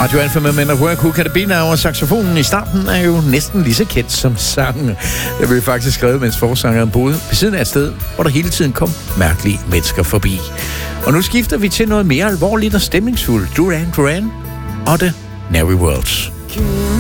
Radio Alpha med Men at Work, Who Can It Be Now, og saxofonen i starten er jo næsten lige så kendt som sangen. Det blev faktisk skrevet, mens forsangeren boede ved siden af et sted, hvor der hele tiden kom mærkelige mennesker forbi. Og nu skifter vi til noget mere alvorligt og stemningsfuldt. Duran Duran og The Navy Worlds.